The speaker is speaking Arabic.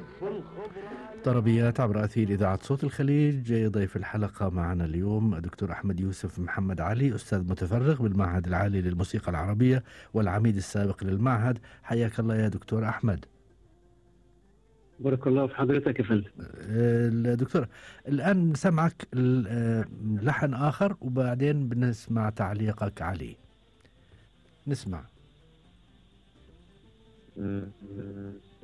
طربيات عبر أثير إذاعة صوت الخليج. ضيف الحلقة معنا اليوم الدكتور أحمد يوسف محمد علي، أستاذ متفرغ بالمعهد العالي للموسيقى العربية والعميد السابق للمعهد. حياك الله يا دكتور أحمد. بارك الله في حضرتك يا فندم. الدكتور، الآن نسمعك لحن آخر وبعدين بنسمع تعليقك عليه. نسمع.